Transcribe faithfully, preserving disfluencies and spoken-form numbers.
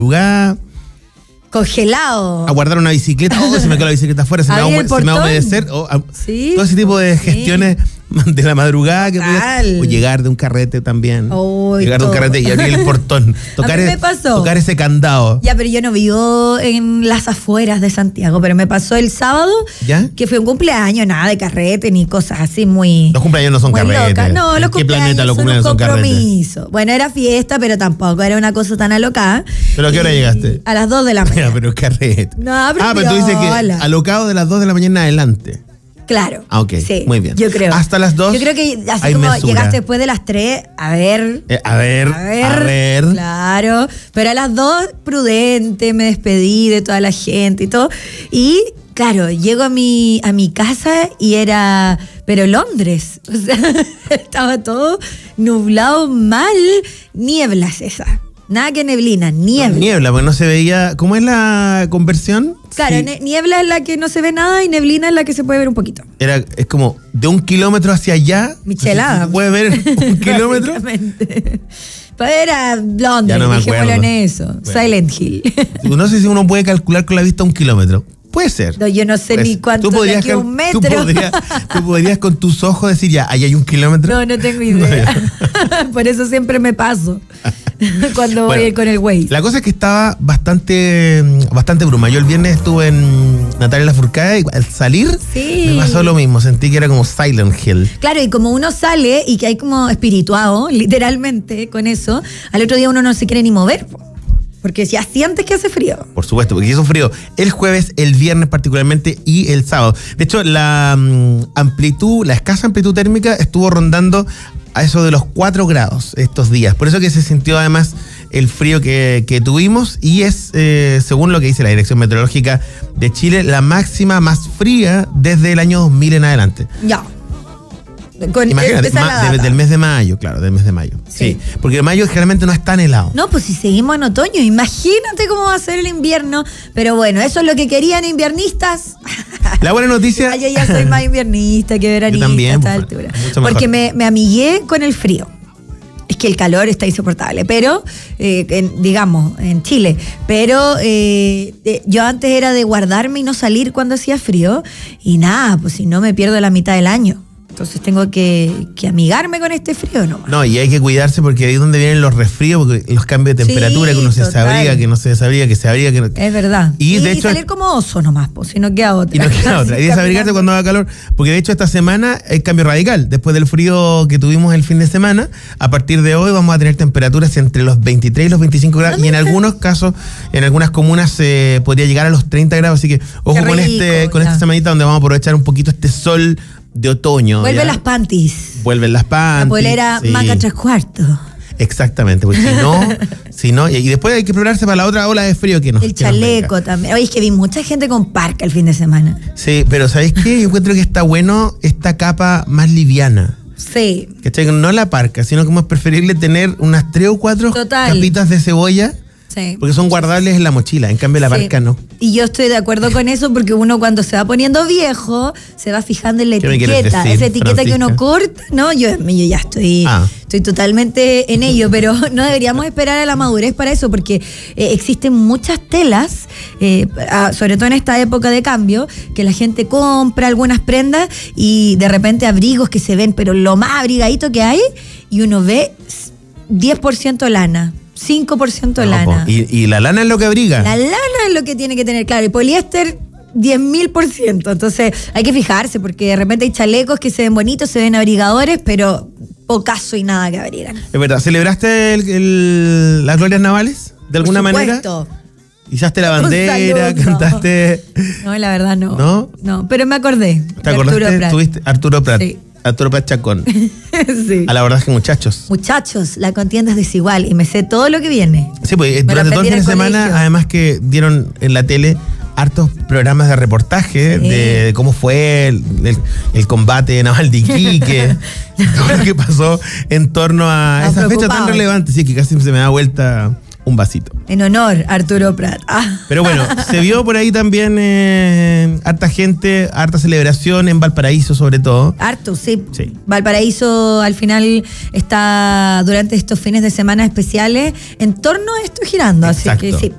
madrugada. Congelado. A guardar una bicicleta. Oh, se me quedó la bicicleta afuera, se me, va, se me va a humedecer. Oh, a, sí, todo ese tipo de gestiones sí. de la madrugada que podías, o llegar de un carrete también. Oh, llegar todo. de un carrete y abrir el portón. Tocar, a mí me pasó. tocar ese candado. Ya, pero yo no vivo en las afueras de Santiago, pero me pasó el sábado, ¿ya? Que fue un cumpleaños, nada de carrete ni cosas así muy. Los cumpleaños no son carretes. Locas. No, los ¿En qué planeta los son cumpleaños un son compromiso. Bueno, era fiesta, pero tampoco era una cosa tan alocada. ¿Pero a qué hora llegaste? A las dos de la mañana. Ya, pero carrete. No, pero ah, pero tú dices que alocado de las dos de la mañana en adelante. Claro. Ah, ok. Sí, muy bien. Yo creo. Hasta las dos. Yo creo que así como mesura. Llegaste después de las tres, a ver. Eh, a ver. A ver. A ver. Claro. Pero a las dos, prudente, me despedí de toda la gente y todo. Y claro, llego a mi, a mi casa y era. Pero Londres. O sea, estaba todo nublado, mal. Nieblas esa. Nada que neblina, niebla. No, niebla, porque no se veía. ¿Cómo es la conversión? Claro, sí. Niebla es la que no se ve nada y neblina es la que se puede ver un poquito. Era, es como de un kilómetro hacia allá. Michelada. ¿Se puede ver un kilómetro? Era Londres, ya no me dejémoslo en eso. Bueno. Silent Hill. No sé si uno puede calcular con la vista un kilómetro. Puede ser. No, yo no sé pues, ni cuánto tú podrías, de aquí un metro. Tú podrías, tú podrías con tus ojos decir ya, ahí hay un kilómetro. No, no tengo idea. Por eso siempre me paso cuando bueno, voy con el Waze. La cosa es que estaba bastante bastante bruma. Yo el viernes estuve en Natalia Lafourcade y al salir sí. me pasó lo mismo. Sentí que era como Silent Hill. Claro, y como uno sale y que hay como espirituado, literalmente, con eso, al otro día uno no se quiere ni mover. Porque ya sientes que hace frío. Por supuesto, porque hizo frío el jueves, el viernes particularmente y el sábado. De hecho, la um, amplitud, la escasa amplitud térmica estuvo rondando a eso de los cuatro grados estos días. Por eso que se sintió además el frío que, que tuvimos y es, eh, según lo que dice la Dirección Meteorológica de Chile, la máxima más fría desde el año dos mil en adelante. Ya. Con Imagínate, ma, de, del mes de mayo, claro, del mes de mayo. Sí. sí. Porque mayo generalmente no es tan helado. No, pues si seguimos en otoño, imagínate cómo va a ser el invierno. Pero bueno, eso es lo que querían inviernistas. La buena noticia. Yo ya soy más inviernista que veranista también, a esta altura. Mucho Porque me, me amigué con el frío. Es que el calor está insoportable, pero, eh, en, digamos, en Chile. Pero eh, eh, yo antes era de guardarme y no salir cuando hacía frío. Y nada, pues si no me pierdo la mitad del año. Entonces tengo que, que amigarme con este frío nomás. No, y hay que cuidarse porque ahí es donde vienen los resfríos, porque los cambios de temperatura, sí, que uno se desabriga, que no se desabriga, que se abriga, que no... Es verdad. Y, y, de y hecho, salir como oso nomás, pues, si no queda otra. Y no queda otra. Y desabrigarse cuando haga calor, porque de hecho esta semana es cambio radical. Después del frío que tuvimos el fin de semana, a partir de hoy vamos a tener temperaturas entre los veintitrés y los veinticinco grados, y en algunos casos, en algunas comunas se eh, podría llegar a los treinta grados, así que ojo rico, con este con esta semanita donde vamos a aprovechar un poquito este sol de otoño. Vuelven ¿ya? las panties. Vuelven las panties. La polera sí. Maca tres cuartos. Exactamente, porque si no, si no, y después hay que prepararse para la otra ola de frío que nos El chaleco nos también. Oye, es que vi mucha gente con parca el fin de semana. Sí, pero ¿sabéis qué? Yo encuentro que está bueno esta capa más liviana. Sí. ¿Cachai? No la parca, sino como es preferible tener unas tres o cuatro Total. capitas de cebolla. Sí. Porque son guardables en la mochila, en cambio la sí. parca no. Y yo estoy de acuerdo con eso porque uno cuando se va poniendo viejo se va fijando en la etiqueta, decir, esa etiqueta Francisca? Que uno corta, no, yo, yo ya estoy, ah. estoy totalmente en ello, pero no deberíamos esperar a la madurez para eso porque eh, existen muchas telas, eh, sobre todo en esta época de cambio, que la gente compra algunas prendas y de repente abrigos que se ven, pero lo más abrigadito que hay, y uno ve diez por ciento lana. cinco por ciento no, lana. Y, y la lana es lo que abriga. La lana es lo que tiene que tener, claro. Y poliéster, diez mil por ciento. Entonces hay que fijarse porque de repente hay chalecos que se ven bonitos, se ven abrigadores, pero pocaso y nada que abrigan. Es verdad. ¿Celebraste el, el, las glorias navales? ¿De alguna Por manera? supuesto. ¿Izaste la bandera? ¿Cantaste? No, la verdad no. ¿No? No, pero me acordé. ¿Te acordaste? Arturo Prat. ¿Tuviste Arturo Prat? Sí. Arturo Prat Chacón. Sí. A la verdad es que muchachos. Muchachos, la contienda es desigual y me sé todo lo que viene. Sí, pues me durante todo el fin de semana, colegio. además que dieron en la tele hartos programas de reportaje sí. de cómo fue el, el, el combate naval de Iquique, todo lo que pasó en torno a no, esa fecha tan relevante, sí, que casi se me da vuelta un vasito. En honor a Arturo Prat. Ah. Pero bueno, se vio por ahí también eh, harta gente, harta celebración en Valparaíso sobre todo. Harto, sí. Sí. Valparaíso al final está durante estos fines de semana especiales en torno a esto girando. Exacto. Así que sí.